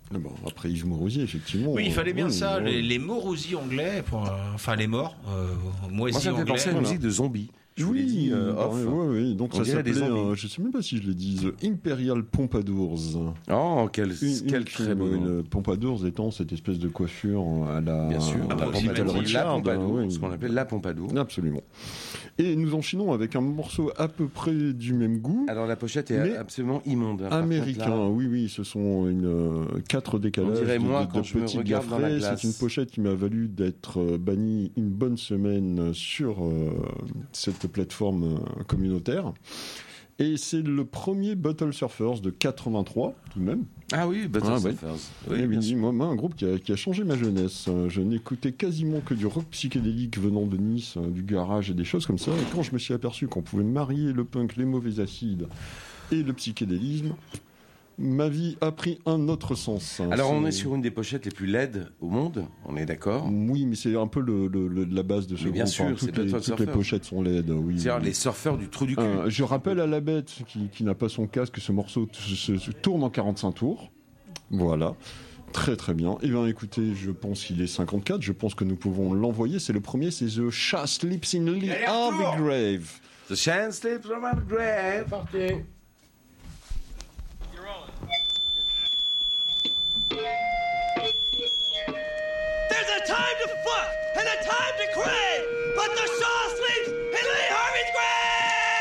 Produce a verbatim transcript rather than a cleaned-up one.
Bon, après Yves Morosi, effectivement. Oui, il fallait bien oui, ça, oui. les, les Morosi anglais, pour, euh, enfin les morts, euh, Moi, moisis ça me fait anglais. penser à une voilà. musique de zombies. Je vous l'ai Oui, dit euh, bah, off. ouais, ouais, donc On ça dirait des s'appelait, zombies. euh, je sais même pas si je l'ai dit, The Imperial Pompadours. Oh, quel, Une, quel une- très beau nom. une Pompadours étant cette espèce de coiffure à la, Bien sûr, à la approximative. Little la Richard, Pompadour, oui. ce qu'on appelle la Pompadour. Absolument. Et nous enchaînons avec un morceau à peu près du même goût. Alors la pochette est Mais absolument immonde. hein. Par Américain, contre, là, oui, oui, ce sont une, euh, quatre décalages On dirait de, moi de- quand de je me petits regarde dans la gaffrets. glace. C'est une pochette qui m'a valu d'être euh, banni une bonne semaine sur euh, cette plateforme euh, communautaire. Et c'est le premier Bottle Surfers de quatre-vingt-trois, tout de même. Ah oui, Battle Ah, ouais. Surfers. Eh Oui, oui, bien sûr. moi, moi, un groupe qui a, qui a changé ma jeunesse. Euh, Je n'écoutais quasiment que du rock psychédélique venant de Nice, euh, du garage et des choses comme ça. Et quand je me suis aperçu qu'on pouvait marier le punk, les mauvais acides et le psychédélisme, ma vie a pris un autre sens. Alors on C'est- est sur une des pochettes les plus laides au monde, on est d'accord. Oui, mais c'est un peu le, le- le- la base de ce Mais bien groupe. sûr, hein. c'est Toutes, les, Bottle toutes les Surfers. pochettes sont laides. Oui, C'est-à-dire oui. les surfeurs du trou du cul. Euh, je rappelle à la bête qui, qui n'a pas son casque que ce morceau t- se, se tourne en quarante-cinq tours. Voilà. Très très bien. Eh bien écoutez, je pense qu'il est cinquante-quatre. Je pense que nous pouvons l'envoyer. C'est le premier, c'est The Shah Sleeps in the Grave. The chance slips from my grave. Partez.